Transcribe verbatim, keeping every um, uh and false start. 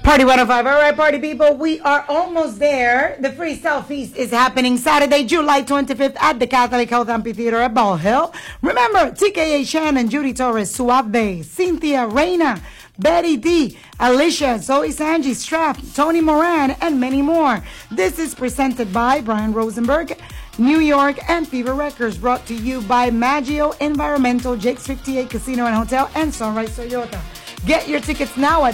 Party one oh five. All right, party people, we are almost there. The Freestyle Feast is happening Saturday, July twenty-fifth at the Catholic Health Amphitheater at Ball Hill. Remember, T K A Shannon, Judy Torres, Suave, Cynthia Reyna, Betty D, Alicia, Zoe Sanji, Straff, Tony Moran, and many more. This is presented by Brian Rosenberg, New York, and Fever Records, brought to you by Maggio Environmental, Jake's fifty-eight Casino and Hotel, and Sunrise Toyota. Get your tickets now at